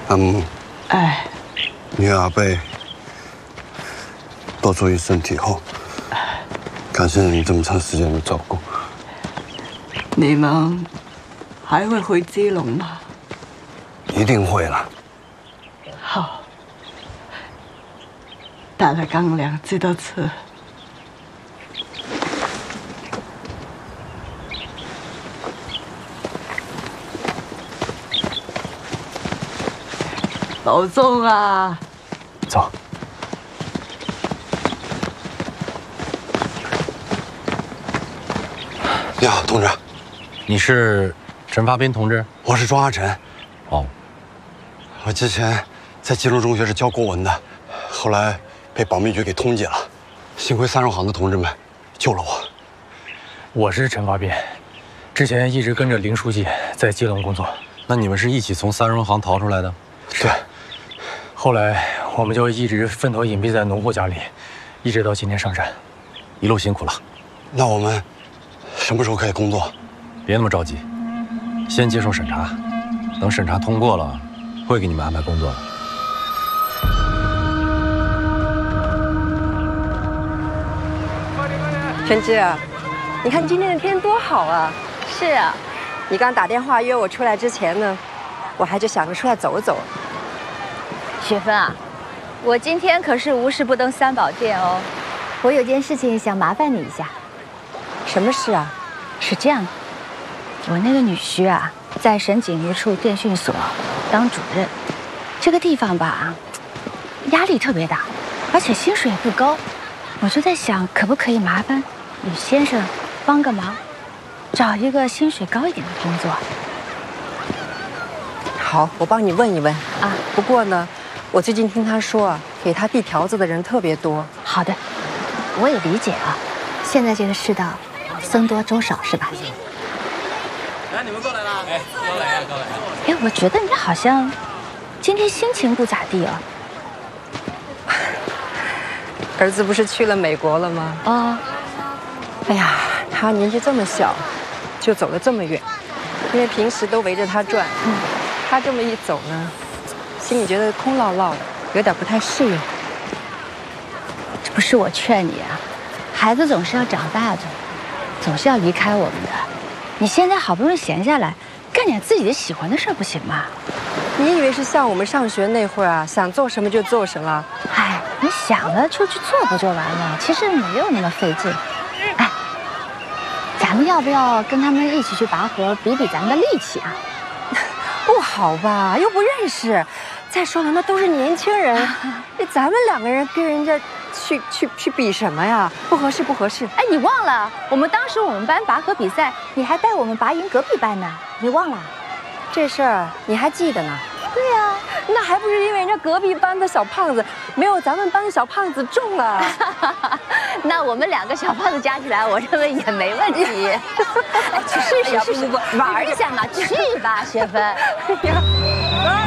阿母， 哎， 你和阿贝都注意身体后，感谢你这么长时间的照顾。 你们还会回基隆吗？ 一定会啦。 好，带了干粮记得吃。保重啊！ 走。你好，同志。 你是陈发斌同志？ 我是庄阿晨。 哦， 我之前在基隆中学是教国文的，后来被保密局给通缉了，幸亏三荣行的同志们救了我。 我是陈发斌，之前一直跟着林书记在基隆工作。 那你们是一起从三荣行逃出来的？ 对。 后来我们就一直分头隐蔽在农户家里，一直到今天上山， 一路辛苦了。 那我们什么时候可以工作？ 别那么着急，先接受审查，等审查通过了，会给你们安排工作的。 全芝啊，你看今天的天多好啊！ 是啊， 你刚打电话约我出来之前呢，我还就想着出来走走。 雪芬啊，我今天可是无事不登三宝殿哦。我有件事情想麻烦你一下。 什么事啊？ 是这样，我那个女婿啊，在省警一处电讯所当主任，这个地方吧，压力特别大，而且薪水也不高。我就在想，可不可以麻烦吕先生帮个忙，找一个薪水高一点的工作。 好，我帮你问一问啊。 不过呢，我最近听他说啊，给他递条子的人特别多。 好的，我也理解啊。现在这个世道，僧多粥少是吧？ 来，你们过来了。哎，高磊啊，高磊。 哎，我觉得你好像今天心情不咋地啊。 儿子不是去了美国了吗？ 哦。 哎呀，他年纪这么小，就走了这么远，因为平时都围着他转。他这么一走呢，心里觉得空落落的，有点不太适应。 这不是我劝你啊，孩子总是要长大的，总是要离开我们的。你现在好不容易闲下来，干点自己的喜欢的事儿不行吗？ 你以为是像我们上学那会儿啊，想做什么就做什么？ 哎，你想了就去做不就完了？其实没有那么费劲。哎，咱们要不要跟他们一起去拔河，比比咱们的力气啊？ 不好吧，又不认识。再说了，那都是年轻人，咱们两个人跟人家去比什么呀？不合适，不合适。 哎，你忘了我们当时我们班拔河比赛，你还带我们拔赢隔壁班呢，你忘了？ 这事儿你还记得呢？ 对呀， 那还不是因为人家隔壁班的小胖子没有咱们班的小胖子重啊？ 那我们两个小胖子加起来，我认为也没问题。去试试，玩一下嘛，去吧，雪芬。